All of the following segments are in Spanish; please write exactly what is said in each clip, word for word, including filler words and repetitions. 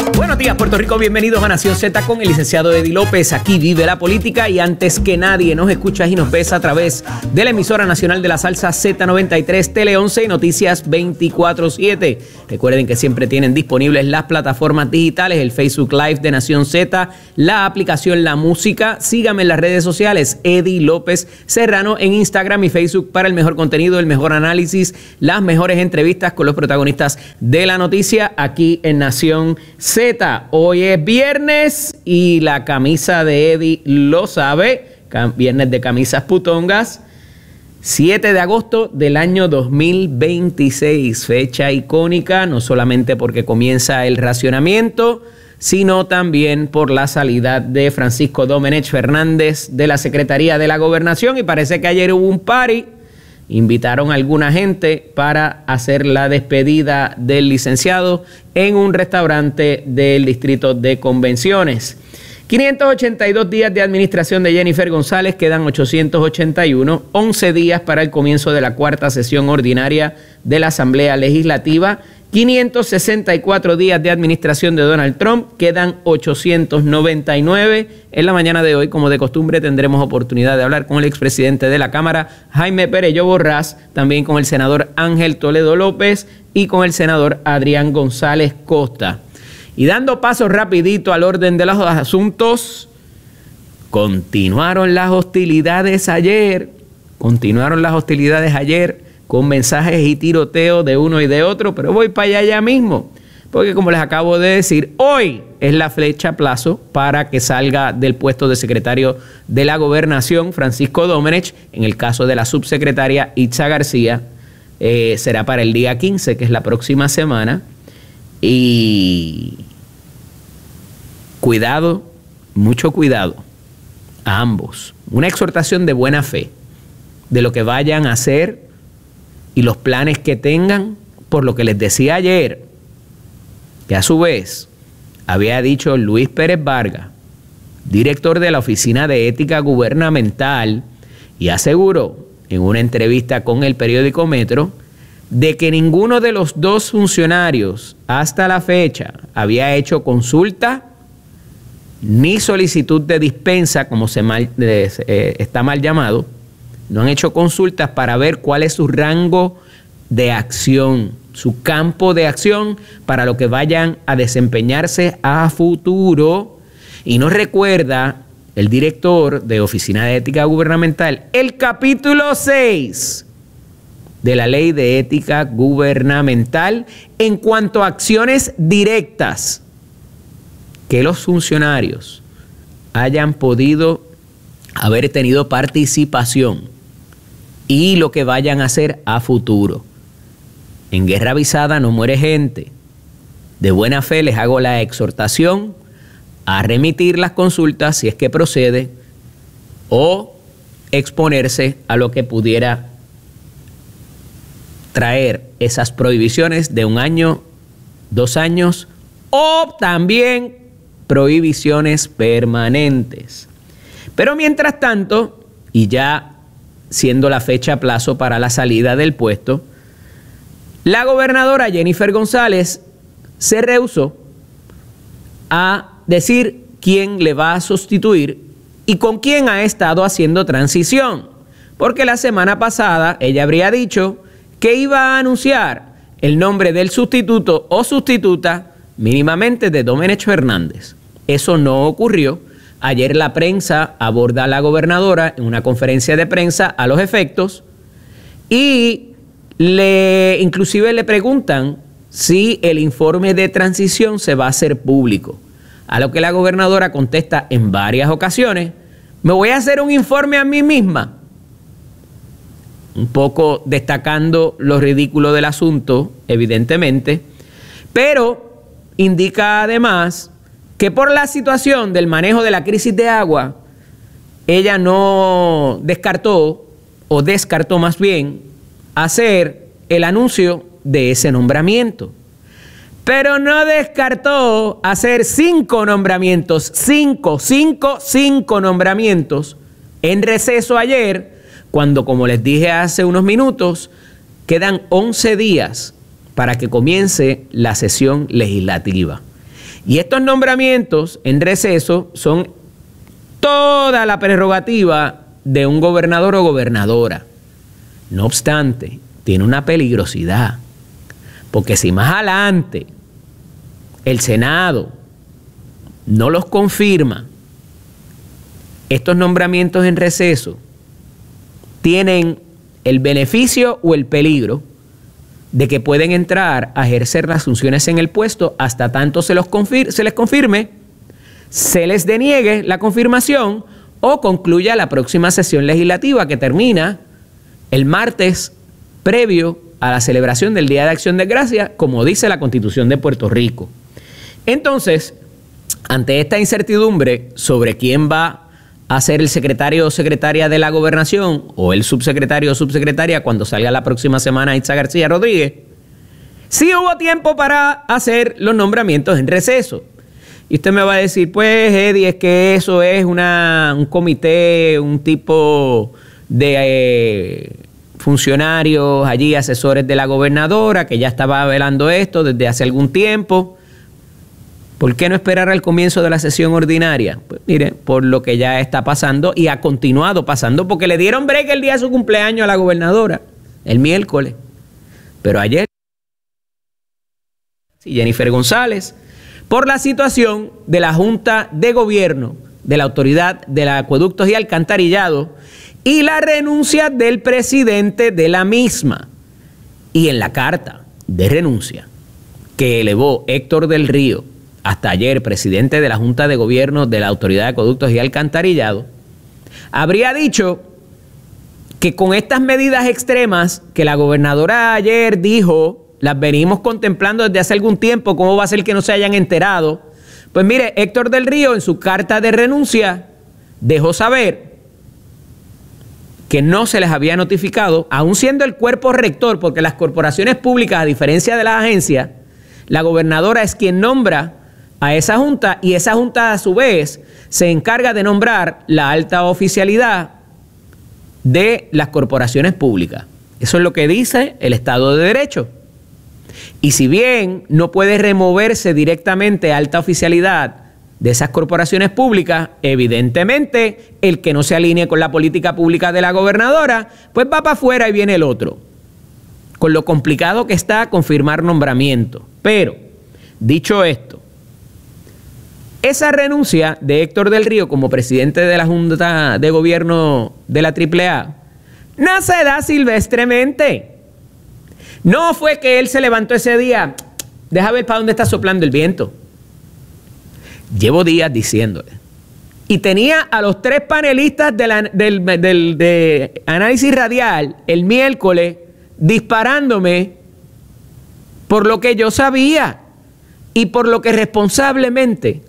Buenos días, Puerto Rico. Bienvenidos a Nación Z con el licenciado Eddie López. Aquí vive la política y antes que nadie nos escuchas y nos ves a través de la emisora nacional de la salsa Z noventa y tres, Tele once y Noticias veinticuatro siete. Recuerden que siempre tienen disponibles las plataformas digitales, el Facebook Live de Nación Z, la aplicación La Música. Síganme en las redes sociales, Eddie López Serrano, en Instagram y Facebook para el mejor contenido, el mejor análisis, las mejores entrevistas con los protagonistas de la noticia aquí en Nación Z. Hoy es viernes y la camisa de Eddie lo sabe. Viernes de camisas putongas. siete de agosto del año dos mil veintiséis. Fecha icónica, no solamente porque comienza el racionamiento, sino también por la salida de Francisco Domenech Fernández de la Secretaría de la Gobernación. Y parece que ayer hubo un party. Invitaron a alguna gente para hacer la despedida del licenciado en un restaurante del Distrito de Convenciones. quinientos ochenta y dos días de administración de Jennifer González, quedan ochocientos ochenta y uno, once días para el comienzo de la cuarta sesión ordinaria de la Asamblea Legislativa. quinientos sesenta y cuatro días de administración de Donald Trump, quedan ochocientos noventa y nueve. En la mañana de hoy, como de costumbre, tendremos oportunidad de hablar con el expresidente de la Cámara, Jaime Perello Borrás, también con el senador Ángel Toledo López y con el senador Adrián González Costa. Y dando paso rapidito al orden de los asuntos, continuaron las hostilidades ayer, continuaron las hostilidades ayer, con mensajes y tiroteos de uno y de otro, pero voy para allá ya mismo, porque como les acabo de decir, hoy es la fecha plazo para que salga del puesto de secretario de la Gobernación Francisco Domenech. En el caso de la subsecretaria Itza García, eh, será para el día quince, que es la próxima semana, y cuidado, mucho cuidado a ambos. Una exhortación de buena fe de lo que vayan a hacer y los planes que tengan, por lo que les decía ayer, que a su vez había dicho Luis Pérez Vargas, director de la Oficina de Ética Gubernamental, y aseguró en una entrevista con el periódico Metro de que ninguno de los dos funcionarios hasta la fecha había hecho consulta ni solicitud de dispensa, como se mal, eh, está mal llamado. No han hecho consultas para ver cuál es su rango de acción, su campo de acción para lo que vayan a desempeñarse a futuro. Y nos recuerda el director de Oficina de Ética Gubernamental el capítulo seis de la Ley de Ética Gubernamental en cuanto a acciones directas que los funcionarios hayan podido haber tenido participación y lo que vayan a hacer a futuro. En guerra avisada no muere gente. De buena fe les hago la exhortación a remitir las consultas si es que procede o exponerse a lo que pudiera traer esas prohibiciones de un año, dos años o también prohibiciones permanentes. Pero mientras tanto, y ya siendo la fecha a plazo para la salida del puesto, la gobernadora Jennifer González se rehusó a decir quién le va a sustituir y con quién ha estado haciendo transición, porque la semana pasada ella habría dicho que iba a anunciar el nombre del sustituto o sustituta mínimamente de Domenech Fernández. Eso no ocurrió. Ayer la prensa aborda a la gobernadora en una conferencia de prensa a los efectos y le, inclusive le preguntan si el informe de transición se va a hacer público. A lo que la gobernadora contesta en varias ocasiones: me voy a hacer un informe a mí misma. Un poco destacando lo ridículo del asunto, evidentemente, pero indica además que por la situación del manejo de la crisis de agua, ella no descartó, o descartó más bien, hacer el anuncio de ese nombramiento. Pero no descartó hacer cinco nombramientos, cinco, cinco, cinco nombramientos en receso ayer, cuando, como les dije hace unos minutos, quedan once días para que comience la sesión legislativa. Y estos nombramientos en receso son toda la prerrogativa de un gobernador o gobernadora. No obstante, tiene una peligrosidad, porque si más adelante el Senado no los confirma, estos nombramientos en receso tienen el beneficio o el peligro de que pueden entrar a ejercer las funciones en el puesto hasta tanto se, los confir- se les confirme, se les deniegue la confirmación o concluya la próxima sesión legislativa que termina el martes previo a la celebración del Día de Acción de Gracias, como dice la Constitución de Puerto Rico. Entonces, ante esta incertidumbre sobre quién va a ser el secretario o secretaria de la gobernación o el subsecretario o subsecretaria cuando salga la próxima semana Itza García Rodríguez, sí hubo tiempo para hacer los nombramientos en receso. Y usted me va a decir, pues, Eddie, es que eso es una, un comité, un tipo de eh, funcionarios allí, asesores de la gobernadora, que ya estaba velando esto desde hace algún tiempo. ¿Por qué no esperar al comienzo de la sesión ordinaria? Pues mire, por lo que ya está pasando y ha continuado pasando, porque le dieron break el día de su cumpleaños a la gobernadora, el miércoles. Pero ayer, Jennifer González, por la situación de la Junta de Gobierno de la Autoridad de Acueductos y Alcantarillado y la renuncia del presidente de la misma. Y en la carta de renuncia que elevó Héctor del Río, hasta ayer presidente de la Junta de Gobierno de la Autoridad de Acueductos y Alcantarillado, habría dicho que con estas medidas extremas que la gobernadora ayer dijo, las venimos contemplando desde hace algún tiempo, ¿cómo va a ser que no se hayan enterado? Pues mire, Héctor del Río en su carta de renuncia dejó saber que no se les había notificado, aun siendo el cuerpo rector, porque las corporaciones públicas, a diferencia de las agencias, la gobernadora es quien nombra a esa junta y esa junta a su vez se encarga de nombrar la alta oficialidad de las corporaciones públicas. Eso es lo que dice el Estado de Derecho. Y si bien no puede removerse directamente alta oficialidad de esas corporaciones públicas, evidentemente el que no se alinee con la política pública de la gobernadora, pues va para afuera y viene el otro. Con lo complicado que está confirmar nombramiento. Pero, dicho esto, esa renuncia de Héctor del Río como presidente de la Junta de Gobierno de la triple A no se da silvestremente. No fue que él se levantó ese día, deja ver para dónde está soplando el viento. Llevo días diciéndole. Y tenía a los tres panelistas de la, del, del de análisis radial el miércoles disparándome por lo que yo sabía y por lo que responsablemente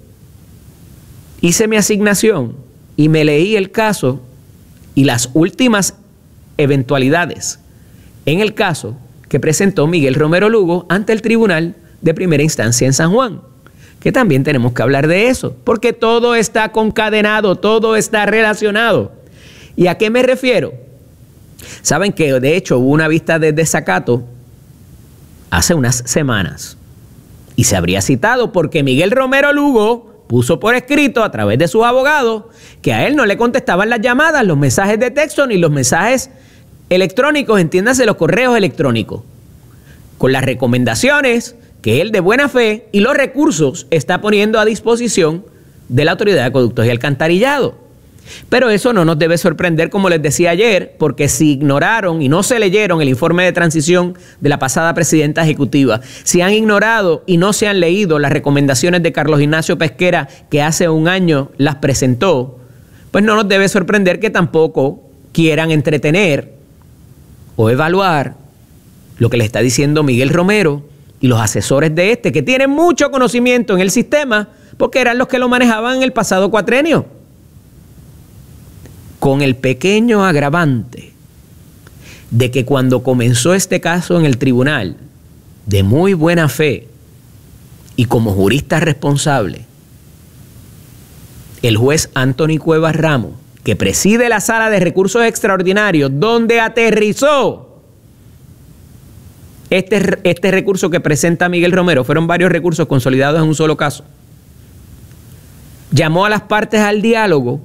hice mi asignación y me leí el caso y las últimas eventualidades en el caso que presentó Miguel Romero Lugo ante el Tribunal de Primera Instancia en San Juan, que también tenemos que hablar de eso, porque todo está concadenado, todo está relacionado. ¿Y a qué me refiero? Saben que de hecho hubo una vista de desacato hace unas semanas y se habría citado porque Miguel Romero Lugo puso por escrito a través de sus abogados que a él no le contestaban las llamadas, los mensajes de texto ni los mensajes electrónicos, entiéndase los correos electrónicos, con las recomendaciones que él de buena fe y los recursos está poniendo a disposición de la Autoridad de Acueductos y Alcantarillado. Pero eso no nos debe sorprender, como les decía ayer, porque si ignoraron y no se leyeron el informe de transición de la pasada presidenta ejecutiva, si han ignorado y no se han leído las recomendaciones de Carlos Ignacio Pesquera, que hace un año las presentó, pues no nos debe sorprender que tampoco quieran entretener o evaluar lo que le está diciendo Miguel Romero y los asesores de este, que tienen mucho conocimiento en el sistema, porque eran los que lo manejaban en el pasado cuatrenio. Con el pequeño agravante de que cuando comenzó este caso en el tribunal, de muy buena fe y como jurista responsable, el juez Anthony Cuevas Ramos, que preside la Sala de Recursos Extraordinarios, donde aterrizó Este, este recurso que presenta Miguel Romero, fueron varios recursos consolidados en un solo caso, llamó a las partes al diálogo,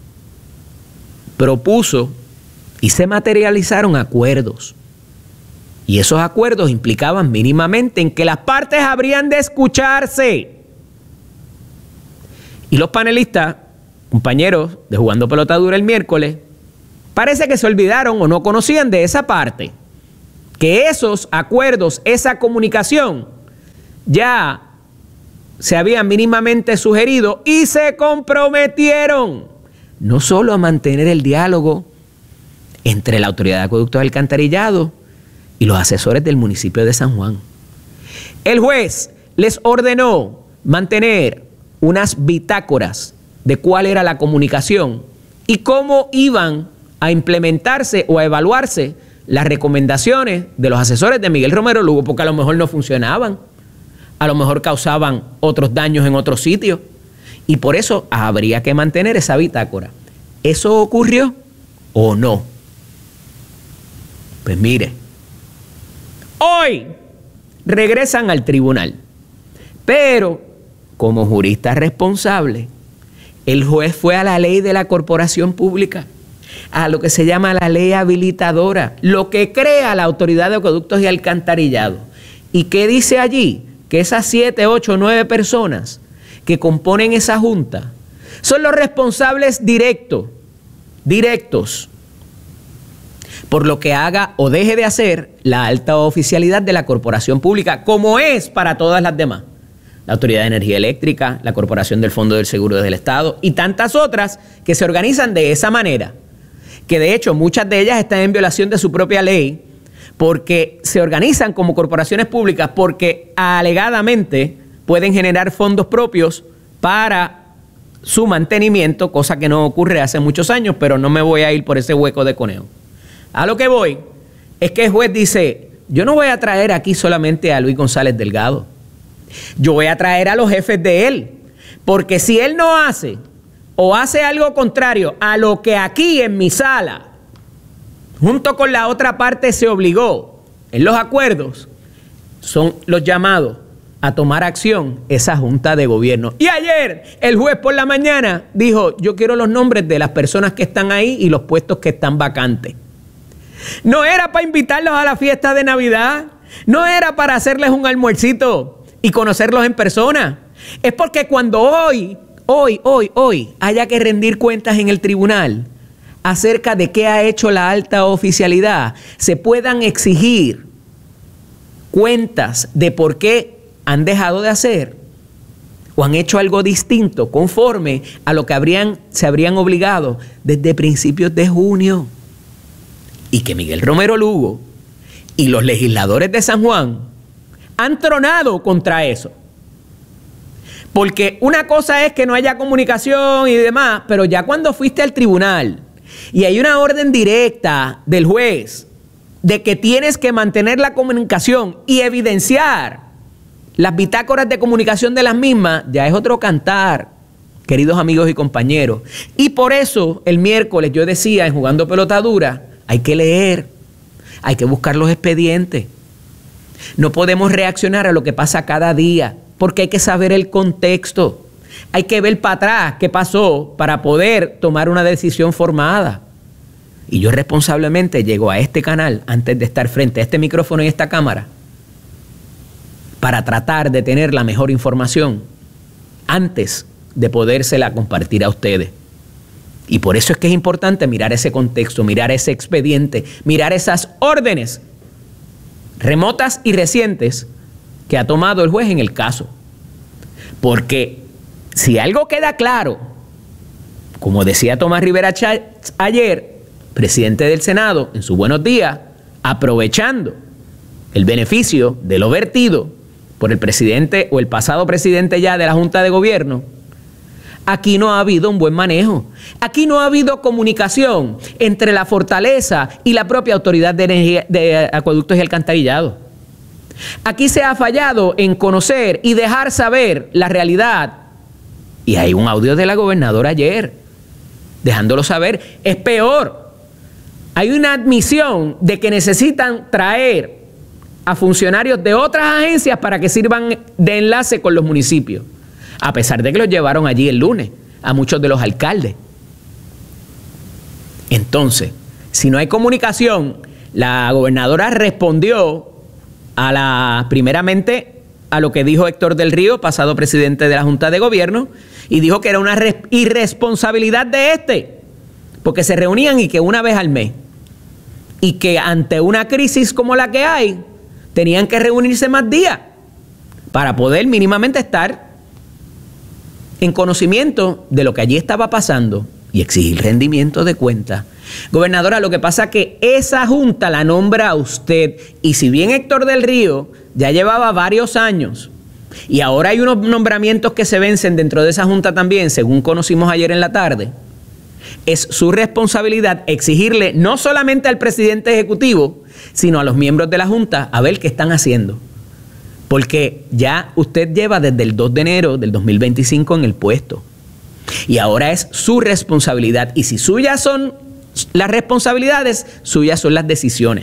propuso y se materializaron acuerdos. Y esos acuerdos implicaban mínimamente en que las partes habrían de escucharse. Y los panelistas, compañeros de Jugando Pelota Dura el miércoles, parece que se olvidaron o no conocían de esa parte. Que esos acuerdos, esa comunicación, ya se habían mínimamente sugerido y se comprometieron no solo a mantener el diálogo entre la Autoridad de Acueductos y Alcantarillado y los asesores del municipio de San Juan. El juez les ordenó mantener unas bitácoras de cuál era la comunicación y cómo iban a implementarse o a evaluarse las recomendaciones de los asesores de Miguel Romero Lugo, porque a lo mejor no funcionaban, a lo mejor causaban otros daños en otros sitios, y por eso habría que mantener esa bitácora. ¿Eso ocurrió o no? Pues mire, hoy regresan al tribunal, pero como jurista responsable, el juez fue a la ley de la corporación pública, a lo que se llama la ley habilitadora, lo que crea la Autoridad de Acueductos y Alcantarillado. ¿Y qué dice allí? Que esas siete, ocho, nueve personas que componen esa junta son los responsables directos, directos, por lo que haga o deje de hacer la alta oficialidad de la corporación pública, como es para todas las demás. La Autoridad de Energía Eléctrica, la Corporación del Fondo del Seguro del Estado y tantas otras que se organizan de esa manera, que de hecho muchas de ellas están en violación de su propia ley, porque se organizan como corporaciones públicas porque alegadamente pueden generar fondos propios para su mantenimiento, cosa que no ocurre hace muchos años, pero no me voy a ir por ese hueco de conejo. A lo que voy es que el juez dice, yo no voy a traer aquí solamente a Luis González Delgado, yo voy a traer a los jefes de él, porque si él no hace o hace algo contrario a lo que aquí en mi sala, junto con la otra parte, se obligó en los acuerdos, son los llamados a tomar acción esa junta de gobierno. Y ayer el juez por la mañana dijo, yo quiero los nombres de las personas que están ahí y los puestos que están vacantes. No era para invitarlos a la fiesta de Navidad, no era para hacerles un almuercito y conocerlos en persona. Es porque cuando hoy, hoy, hoy, hoy haya que rendir cuentas en el tribunal acerca de qué ha hecho la alta oficialidad, se puedan exigir cuentas de por qué han dejado de hacer o han hecho algo distinto conforme a lo que habrían, se habrían obligado desde principios de junio. Y que Miguel Romero Lugo y los legisladores de San Juan han tronado contra eso. Porque una cosa es que no haya comunicación y demás, pero ya cuando fuiste al tribunal y hay una orden directa del juez de que tienes que mantener la comunicación y evidenciar las bitácoras de comunicación de las mismas, ya es otro cantar, queridos amigos y compañeros. Y por eso el miércoles yo decía en Jugando Pelota Dura, hay que leer, hay que buscar los expedientes. No podemos reaccionar a lo que pasa cada día, porque hay que saber el contexto. Hay que ver para atrás qué pasó para poder tomar una decisión formada. Y yo responsablemente llego a este canal antes de estar frente a este micrófono y esta cámara para tratar de tener la mejor información antes de podérsela compartir a ustedes. Y por eso es que es importante mirar ese contexto, mirar ese expediente, mirar esas órdenes remotas y recientes que ha tomado el juez en el caso. Porque si algo queda claro, como decía Tomás Rivera Chatz ayer, presidente del Senado, en su Buenos Días, aprovechando el beneficio de lo vertido por el presidente o el pasado presidente ya de la Junta de Gobierno, aquí no ha habido un buen manejo. Aquí no ha habido comunicación entre la Fortaleza y la propia Autoridad de Energía, de Acueductos y Alcantarillado. Aquí se ha fallado en conocer y dejar saber la realidad. Y hay un audio de la gobernadora ayer, dejándolo saber. Es peor. Hay una admisión de que necesitan traer a funcionarios de otras agencias para que sirvan de enlace con los municipios. a pesar de que los llevaron allí el lunes, a muchos de los alcaldes. Entonces, si no hay comunicación, la gobernadora respondió a la, primeramente a lo que dijo Héctor del Río, pasado presidente de la Junta de Gobierno, y dijo que era una irresponsabilidad de este, porque se reunían y que una vez al mes, y que ante una crisis como la que hay, tenían que reunirse más días para poder mínimamente estar en conocimiento de lo que allí estaba pasando y exigir rendimiento de cuentas. Gobernadora, lo que pasa es que esa junta la nombra a usted, y si bien Héctor del Río ya llevaba varios años y ahora hay unos nombramientos que se vencen dentro de esa junta también, según conocimos ayer en la tarde, es su responsabilidad exigirle no solamente al presidente ejecutivo, sino a los miembros de la junta a ver qué están haciendo. Porque ya usted lleva desde el dos de enero del dos mil veinticinco en el puesto. Y ahora es su responsabilidad. Y si suyas son las responsabilidades, suyas son las decisiones.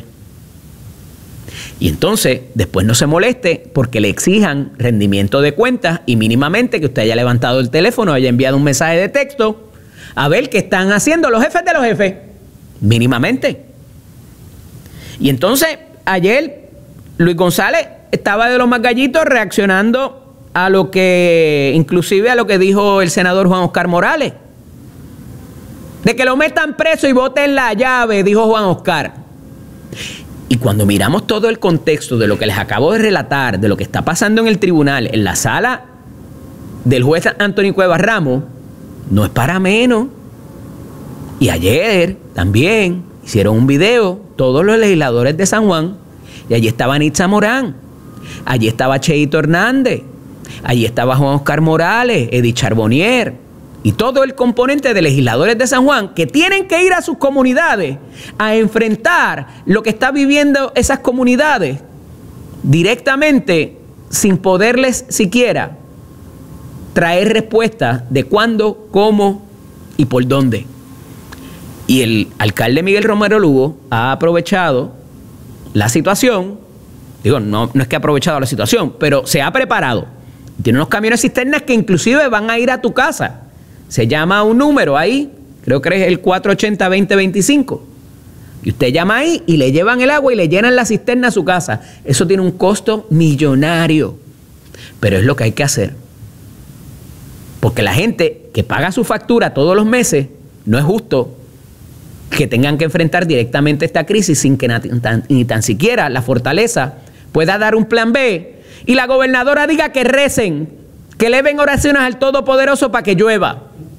Y entonces, después no se moleste porque le exijan rendimiento de cuentas y mínimamente que usted haya levantado el teléfono, haya enviado un mensaje de texto a ver qué están haciendo los jefes de los jefes. Mínimamente. Y entonces, ayer, Luis González estaba de los más gallitos reaccionando a lo que, inclusive a lo que dijo el senador Juan Oscar Morales. De que lo metan preso y boten la llave, dijo Juan Oscar. Y cuando miramos todo el contexto de lo que les acabo de relatar, de lo que está pasando en el tribunal, en la sala del juez Antonio Cuevas Ramos, no es para menos. Y ayer también hicieron un video todos los legisladores de San Juan, y allí estaba Nitza Morán, allí estaba Cheito Hernández, allí estaba Juan Oscar Morales, Edith Charbonnier y todo el componente de legisladores de San Juan que tienen que ir a sus comunidades a enfrentar lo que está viviendo esas comunidades directamente, sin poderles siquiera traer respuestas de cuándo, cómo y por dónde. Y el alcalde Miguel Romero Lugo ha aprovechado la situación, digo, no, no es que ha aprovechado la situación, pero se ha preparado. Tiene unos camiones cisternas que inclusive van a ir a tu casa. Se llama un número ahí, creo que es el cuatro ochenta, veinte veinticinco. Y usted llama ahí y le llevan el agua y le llenan la cisterna a su casa. Eso tiene un costo millonario, pero es lo que hay que hacer. Porque la gente que paga su factura todos los meses, no es justo que tengan que enfrentar directamente esta crisis sin que ni tan, ni tan siquiera la Fortaleza pueda dar un plan B y la gobernadora diga que recen, que eleven oraciones al Todopoderoso para que llueva.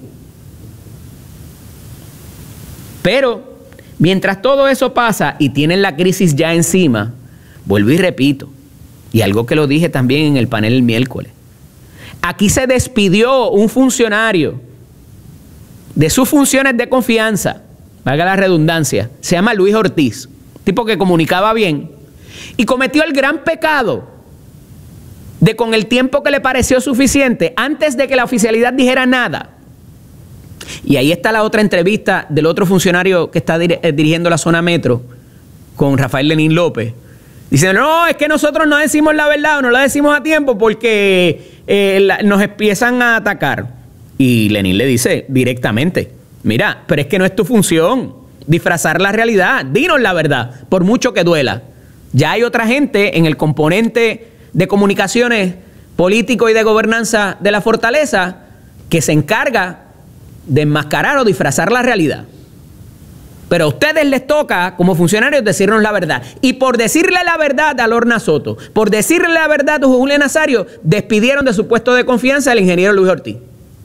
Pero mientras todo eso pasa y tienen la crisis ya encima, vuelvo y repito, y algo que lo dije también en el panel el miércoles, aquí se despidió un funcionario de sus funciones de confianza, valga la redundancia, se llama Luis Ortiz, tipo que comunicaba bien, y cometió el gran pecado de, con el tiempo que le pareció suficiente, antes de que la oficialidad dijera nada. Y ahí está la otra entrevista del otro funcionario que está dir dirigiendo la zona metro con Rafael Lenín López. Dice, no, es que nosotros no decimos la verdad o no la decimos a tiempo porque eh, la, nos empiezan a atacar. Y Lenín le dice directamente, mira, pero es que no es tu función disfrazar la realidad. Dinos la verdad, por mucho que duela. Ya hay otra gente en el componente de comunicaciones político y de gobernanza de la Fortaleza que se encarga de enmascarar o disfrazar la realidad. Pero a ustedes les toca, como funcionarios, decirnos la verdad. Y por decirle la verdad a Lorna Soto, por decirle la verdad a Julián Nazario, despidieron de su puesto de confianza al ingeniero Luis Ortiz.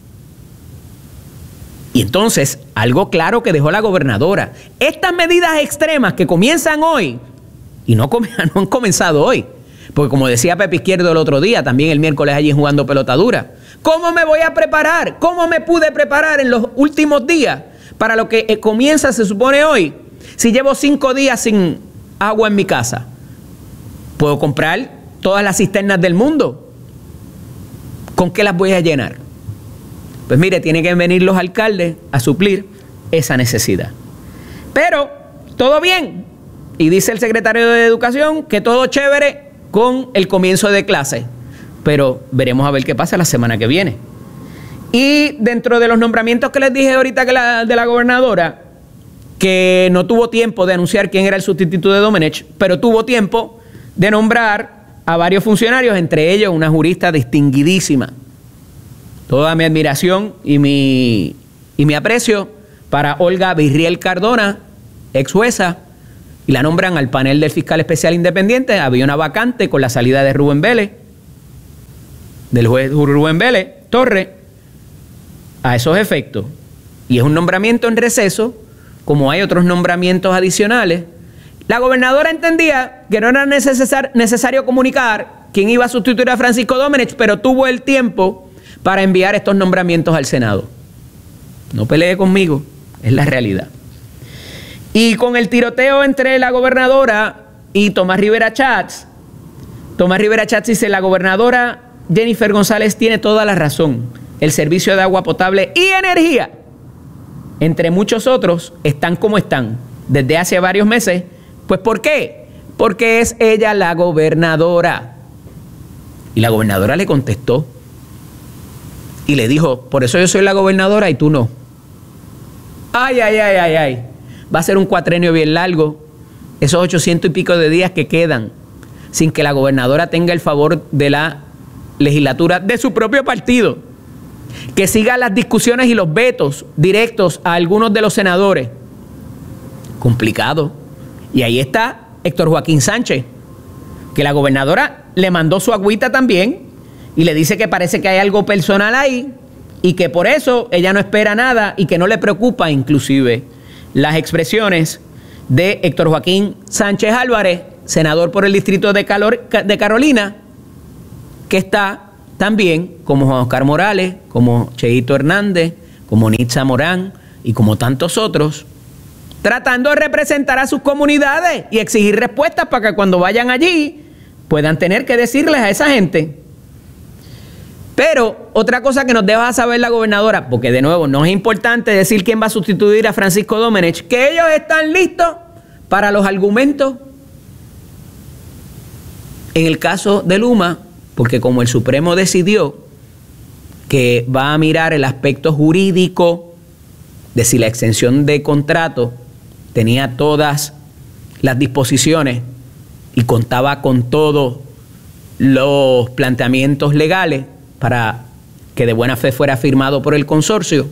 Y entonces, algo claro que dejó la gobernadora, estas medidas extremas que comienzan hoy, y no, no han comenzado hoy, porque como decía Pepe Izquierdo el otro día, también el miércoles allí jugando pelota dura, ¿cómo me voy a preparar? ¿Cómo me pude preparar en los últimos días para lo que eh, comienza, se supone, hoy? Si llevo cinco días sin agua en mi casa, ¿puedo comprar todas las cisternas del mundo? ¿Con qué las voy a llenar? Pues mire, tienen que venir los alcaldes a suplir esa necesidad. Pero, todo bien. Y dice el secretario de Educación que todo chévere con el comienzo de clase. pero veremos a ver qué pasa la semana que viene. Y dentro de los nombramientos que les dije ahorita que la, de la gobernadora, que no tuvo tiempo de anunciar quién era el sustituto de Domenech, pero tuvo tiempo de nombrar a varios funcionarios, entre ellos una jurista distinguidísima. Toda mi admiración y mi, y mi aprecio para Olga Virriel Cardona, ex jueza, y la nombran al panel del fiscal especial independiente. Había una vacante con la salida de Rubén Vélez, del juez Rubén Vélez Torres, a esos efectos. Y es un nombramiento en receso, como hay otros nombramientos adicionales. La gobernadora entendía que no era necesar, necesario comunicar quién iba a sustituir a Francisco Domenech, pero tuvo el tiempo para enviar estos nombramientos al Senado. No pelee conmigo, es la realidad. Y con el tiroteo entre la gobernadora y Tomás Rivera Chats, Tomás Rivera Chats dice: la gobernadora Jennifer González tiene toda la razón. El servicio de agua potable y energía, entre muchos otros, están como están desde hace varios meses. Pues ¿por qué? Porque es ella la gobernadora. Y la gobernadora le contestó y le dijo: por eso yo soy la gobernadora y tú no. Ay, ay, ay, ay, ay. Va a ser un cuatrenio bien largo, esos ochocientos y pico de días que quedan, sin que la gobernadora tenga el favor de la legislatura de su propio partido, que siga las discusiones y los vetos directos a algunos de los senadores. Complicado. Y ahí está Héctor Joaquín Sánchez, que la gobernadora le mandó su agüita también y le dice que parece que hay algo personal ahí y que por eso ella no espera nada y que no le preocupa inclusive las expresiones de Héctor Joaquín Sánchez Álvarez, senador por el distrito de, Calor, de Carolina, que está también, como Juan Oscar Morales, como Cheito Hernández, como Nitza Morán y como tantos otros, tratando de representar a sus comunidades y exigir respuestas para que cuando vayan allí puedan tener que decirles a esa gente. Pero otra cosa que nos deja saber la gobernadora, porque de nuevo no es importante decir quién va a sustituir a Francisco Domenech, que ellos están listos para los argumentos en el caso de Luma, porque como el Supremo decidió que va a mirar el aspecto jurídico de si la extensión de contrato tenía todas las disposiciones y contaba con todos los planteamientos legales para que de buena fe fuera firmado por el consorcio,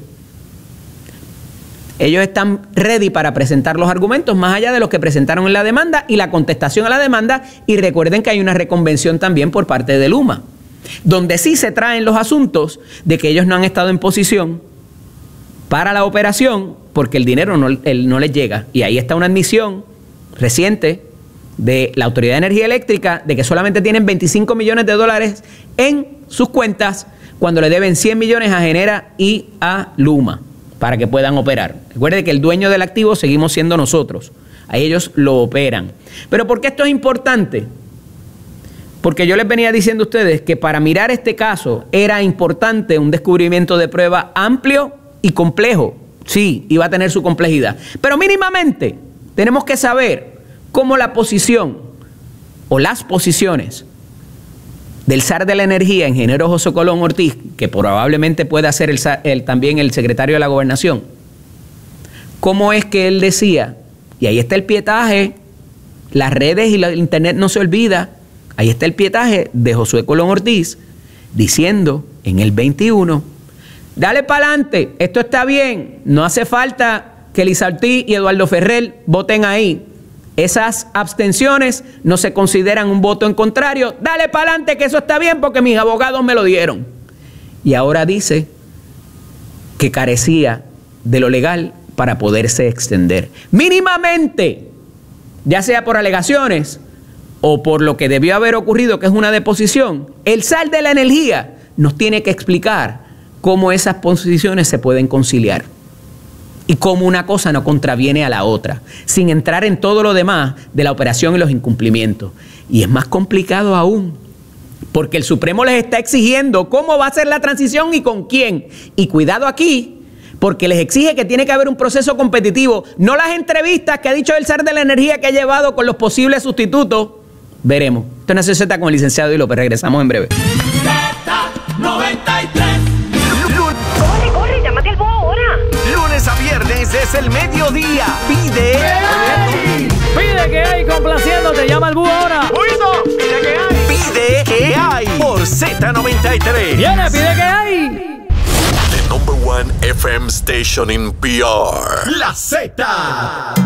ellos están ready para presentar los argumentos más allá de los que presentaron en la demanda y la contestación a la demanda. Y recuerden que hay una reconvención también por parte de Luma, donde sí se traen los asuntos de que ellos no han estado en posición para la operación porque el dinero no, el, no les llega. Y ahí está una admisión reciente de la Autoridad de Energía Eléctrica de que solamente tienen veinticinco millones de dólares en sus cuentas cuando le deben cien millones a Genera y a Luma para que puedan operar. Recuerde que el dueño del activo seguimos siendo nosotros. A ellos lo operan. Pero ¿por qué esto es importante? Porque yo les venía diciendo a ustedes que para mirar este caso era importante un descubrimiento de prueba amplio y complejo. Sí, iba a tener su complejidad. Pero mínimamente tenemos que saber cómo la posición o las posiciones del zar de la energía, ingeniero José Colón Ortiz, que probablemente pueda ser el, el, también el secretario de la gobernación, cómo es que él decía, y ahí está el pietaje, las redes y la internet no se olvida, ahí está el pietaje de Josué Colón Ortiz, diciendo en el veintiuno, dale para adelante, esto está bien, no hace falta que Elisa Ortiz y Eduardo Ferrer voten ahí. Esas abstenciones no se consideran un voto en contrario. Dale para adelante que eso está bien porque mis abogados me lo dieron. Y ahora dice que carecía de lo legal para poderse extender. Mínimamente, ya sea por alegaciones o por lo que debió haber ocurrido, que es una deposición, el zar de la energía nos tiene que explicar cómo esas posiciones se pueden conciliar. Y cómo una cosa no contraviene a la otra, sin entrar en todo lo demás de la operación y los incumplimientos. Y es más complicado aún, porque el Supremo les está exigiendo cómo va a ser la transición y con quién. Y cuidado aquí, porque les exige que tiene que haber un proceso competitivo, no las entrevistas que ha dicho el zar de la energía que ha llevado con los posibles sustitutos. Veremos. Esto es Nación Z con el licenciado Di López. Regresamos en breve. Z noventa y tres. Corre, corre, llámate al búho ahora. Lunes a viernes es el mediodía. Pide. ¡Ey! Pide que hay complaciéndote. Llama al búho ahora. ¡Oído! Pide que hay. Pide que hay por Z noventa y tres. Viene, pide que hay. The number one F M station in P R. La Z.